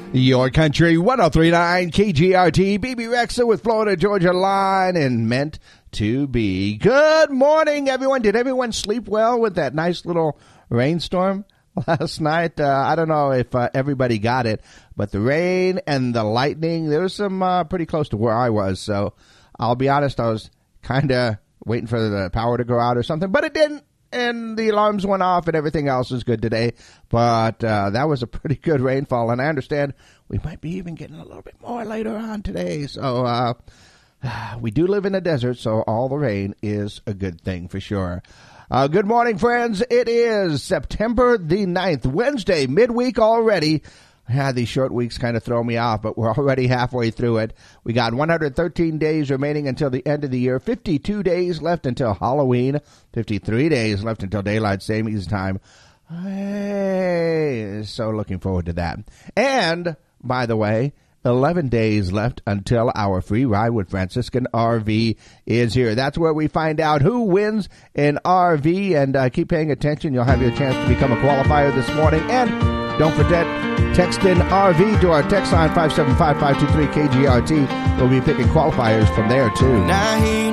Your country 103.9 KGRT, BB Rexa with Florida Georgia Line and meant to be. Good morning, everyone. Did everyone sleep well with that nice little rainstorm last night? I don't know if everybody got it, but the rain and the lightning, there was some pretty close to where I was. So I'll be honest, I was kind of waiting for the power to go out or something, but it didn't. And the alarms went off and everything else is good today. But that was a pretty good rainfall. And I understand we might be even getting a little bit more later on today. So we do live in the desert, so all the rain is a good thing for sure. Good morning, friends. It is September the 9th, Wednesday, midweek already. Yeah, these short weeks kind of throw me off, but we're already halfway through it. We got 113 days remaining until the end of the year, 52 days left until Halloween, 53 days left until daylight savings time. Hey, so looking forward to that. And, by the way, 11 days left until our free ride with Franciscan RV is here. That's where we find out who wins an RV, and keep paying attention. You'll have your chance to become a qualifier this morning. And don't forget, text in RV to our text line 575-523 KGRT. We'll be picking qualifiers from there, too.